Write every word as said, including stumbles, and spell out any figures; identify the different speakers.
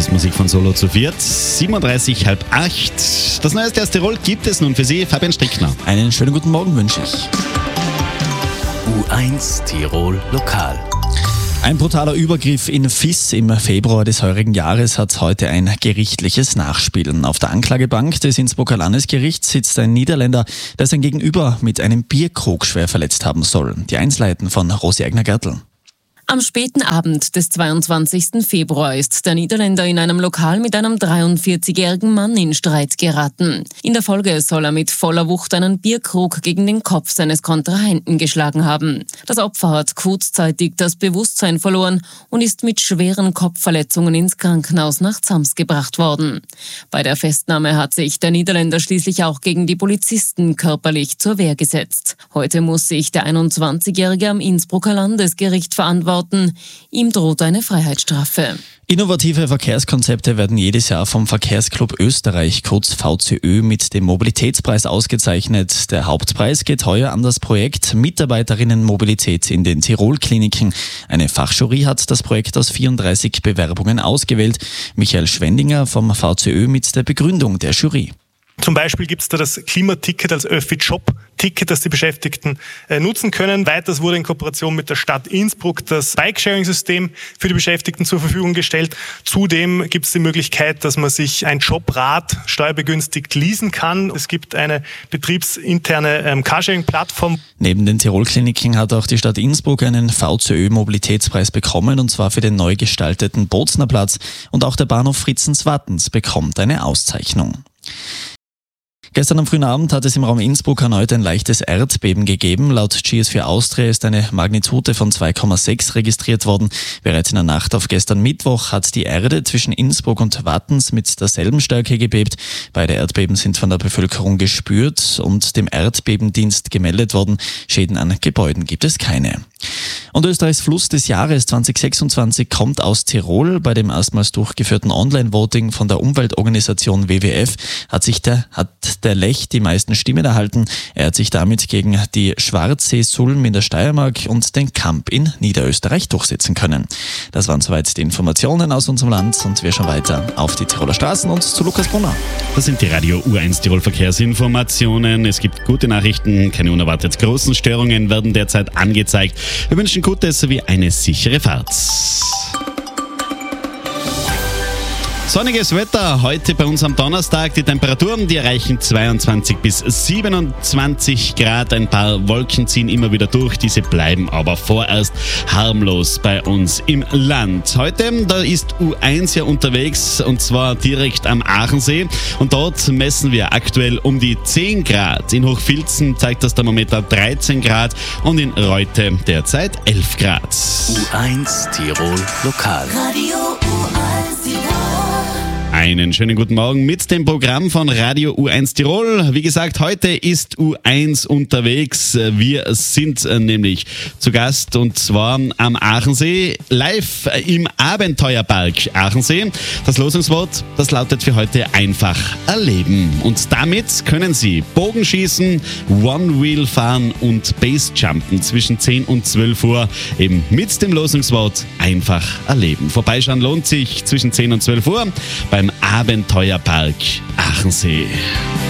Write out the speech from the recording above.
Speaker 1: Musik von Solo zu viert. siebenunddreißig, halb acht. Das Neueste aus Tirol gibt es nun für Sie, Fabian Strickner.
Speaker 2: Einen schönen guten Morgen wünsche ich.
Speaker 3: U eins Tirol Lokal.
Speaker 2: Ein brutaler Übergriff in Viss im Februar des heurigen Jahres hat heute ein gerichtliches Nachspiel. Auf der Anklagebank des Innsbrucker Landesgerichts sitzt ein Niederländer, der sein Gegenüber mit einem Bierkrug schwer verletzt haben soll. Die Einzelheiten von Rosi Egner-Gertl.
Speaker 4: Am späten Abend des zweiundzwanzigsten Februar ist der Niederländer in einem Lokal mit einem dreiundvierzigjährigen Mann in Streit geraten. In der Folge soll er mit voller Wucht einen Bierkrug gegen den Kopf seines Kontrahenten geschlagen haben. Das Opfer hat kurzzeitig das Bewusstsein verloren und ist mit schweren Kopfverletzungen ins Krankenhaus nach Zams gebracht worden. Bei der Festnahme hat sich der Niederländer schließlich auch gegen die Polizisten körperlich zur Wehr gesetzt. Heute muss sich der einundzwanzigjährige am Innsbrucker Landesgericht verantworten. Ihm droht eine Freiheitsstrafe.
Speaker 2: Innovative Verkehrskonzepte werden jedes Jahr vom Verkehrsclub Österreich, kurz V C Ö, mit dem Mobilitätspreis ausgezeichnet. Der Hauptpreis geht heuer an das Projekt Mitarbeiterinnenmobilität in den Tirol-Kliniken. Eine Fachjury hat das Projekt aus vierunddreißig Bewerbungen ausgewählt. Michael Schwendinger vom V C Ö mit der Begründung der Jury.
Speaker 5: Zum Beispiel gibt es da das Klimaticket als Öffi-Job-Ticket, das die Beschäftigten äh, nutzen können. Weiters wurde in Kooperation mit der Stadt Innsbruck das Bike-Sharing-System für die Beschäftigten zur Verfügung gestellt. Zudem gibt es die Möglichkeit, dass man sich ein Jobrad steuerbegünstigt leasen kann. Es gibt eine betriebsinterne ähm, Carsharing-Plattform.
Speaker 2: Neben den Tirol-Kliniken hat auch die Stadt Innsbruck einen V C Ö-Mobilitätspreis bekommen, und zwar für den neu gestalteten Bozner Platz. Und auch der Bahnhof Fritzens-Wattens bekommt eine Auszeichnung. Gestern am frühen Abend hat es im Raum Innsbruck erneut ein leichtes Erdbeben gegeben. Laut G S vier Austria ist eine Magnitude von zwei Komma sechs registriert worden. Bereits in der Nacht auf gestern Mittwoch hat die Erde zwischen Innsbruck und Wattens mit derselben Stärke gebebt. Beide Erdbeben sind von der Bevölkerung gespürt und dem Erdbebendienst gemeldet worden. Schäden an Gebäuden gibt es keine. Und Österreichs Fluss des Jahres zweitausendsechsundzwanzig kommt aus Tirol. Bei dem erstmals durchgeführten Online-Voting von der Umweltorganisation W W F hat sich der, hat der Lech die meisten Stimmen erhalten. Er hat sich damit gegen die Schwarzsee-Sulm in der Steiermark und den Kamp in Niederösterreich durchsetzen können. Das waren soweit die Informationen aus unserem Land, und wir schauen weiter auf die Tiroler Straßen und zu Lukas Brunner.
Speaker 1: Das sind die Radio U eins Tirol Verkehrsinformationen. Es gibt gute Nachrichten, keine unerwartet großen Störungen werden derzeit angezeigt. Wir wünschen Gutes sowie eine sichere Fahrt. Sonniges Wetter heute bei uns am Donnerstag. Die Temperaturen, die erreichen zweiundzwanzig bis siebenundzwanzig Grad. Ein paar Wolken ziehen immer wieder durch. Diese bleiben aber vorerst harmlos bei uns im Land. Heute, da ist U eins ja unterwegs, und zwar direkt am Aachensee. Und dort messen wir aktuell um die zehn Grad. In Hochfilzen zeigt das Thermometer dreizehn Grad und in Reute derzeit elf Grad.
Speaker 3: U eins Tirol Lokal.
Speaker 6: Radio U eins Tirol.
Speaker 1: Einen schönen guten Morgen mit dem Programm von Radio U eins Tirol. Wie gesagt, heute ist U eins unterwegs. Wir sind nämlich zu Gast, und zwar am Aachensee, live im Abenteuerpark Aachensee. Das Losungswort, das lautet für heute einfach erleben. Und damit können Sie Bogenschießen, One-Wheel fahren und Basejumpen zwischen zehn und zwölf Uhr eben mit dem Losungswort einfach erleben. Vorbeischauen lohnt sich zwischen zehn und zwölf Uhr beim Abenteuerpark Aachensee.